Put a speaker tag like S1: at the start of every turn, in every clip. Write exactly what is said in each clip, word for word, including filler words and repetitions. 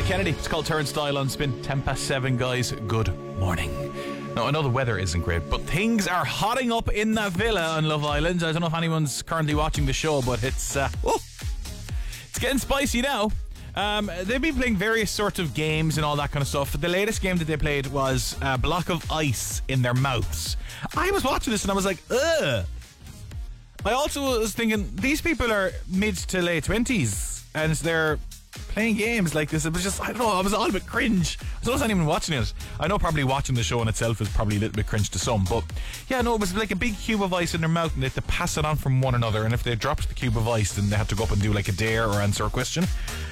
S1: Kennedy. It's called Turnstile on Spin. ten past seven, guys. Good morning. Now, I know the weather isn't great, but things are hotting up in that villa on Love Island. I don't know if anyone's currently watching the show, but it's uh, oh, it's getting spicy now. Um, they've been playing various sorts of games and all that kind of stuff. The latest game that they played was a block of ice in their mouths. I was watching this and I was like, ugh. I also was thinking, these people are mid to late twenties and they're playing games like this. It was just, I don't know, I was all a bit cringe. I wasn't even watching it. I know probably watching the show in itself is probably a little bit cringe to some, but yeah, no, it was like a big cube of ice in their mouth and they had to pass it on from one another, and if they dropped the cube of ice then they had to go up and do like a dare or answer a question.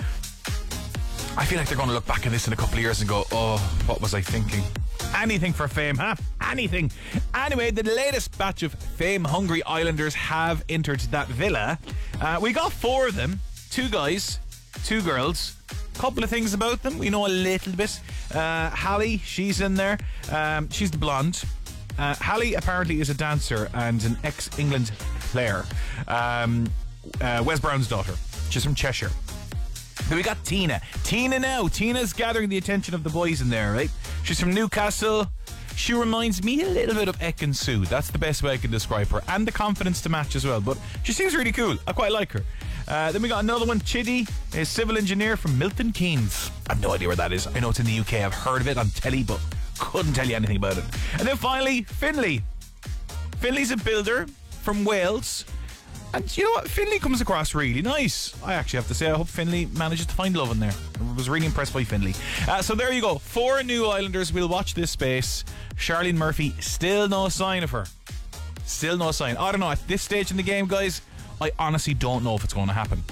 S1: I feel like they're going to look back at this in a couple of years and go, oh, what was I thinking? Anything for fame, huh? Anything. Anyway, the latest batch of fame-hungry Islanders have entered that villa. Uh, we got four of them. Two guys, two girls. Couple of things about them. We know a little bit. Uh, Hallie, she's in there. Um, she's the blonde. Uh, Hallie apparently is a dancer and an ex-England player. Um, uh, Wes Brown's daughter. She's from Cheshire. Then we got Tina. Tina now. Tina's gathering the attention of the boys in there, right? She's from Newcastle. She reminds me a little bit of Ekin-Su. That's the best way I can describe her. And the confidence to match as well. But she seems really cool. I quite like her. Uh, then we got another one, Chidi, a civil engineer from Milton Keynes. I have no idea where that is. I know it's in the U K. I've heard of it on telly, but couldn't tell you anything about it. And then finally, Finlay. Finlay's a builder from Wales. And you know what? Finlay comes across really nice. I actually have to say, I hope Finlay manages to find love in there. I was really impressed by Finlay. Uh, so there you go. Four new Islanders will watch this space. Charlene Murphy, still no sign of her. Still no sign. I don't know. At this stage in the game, guys, I honestly don't know if it's going to happen.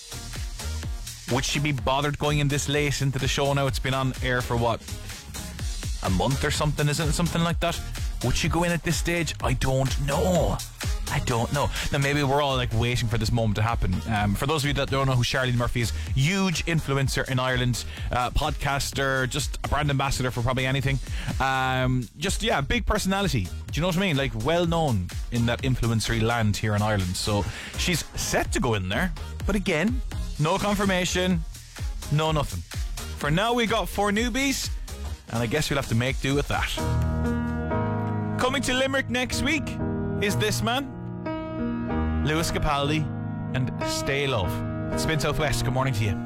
S1: Would she be bothered going in this late into the show now? It's been on air for what? A month or something, isn't it? Something like that. Would she go in at this stage? I don't know. I don't know. Now maybe we're all like waiting for this moment to happen. Um, for those of you that don't know who Charlene Murphy is, huge influencer in Ireland, uh, podcaster, just a brand ambassador for probably anything. Um, just yeah, big personality. Do you know what I mean? Like well known in that influencery land here in Ireland. So she's set to go in there, but again, no confirmation, no nothing. For now, we got four newbies, and I guess we'll have to make do with that. Coming to Limerick next week is this man, Lewis Capaldi, and Stay Love. Spin Southwest, good morning to you.